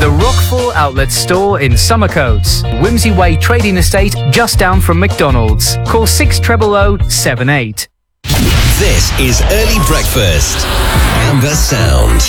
Rockfall Outlet Store in Summercoats. Whimsy Way Trading Estate just down from McDonald's. Call 600 78. This is Early Breakfast and the Sound.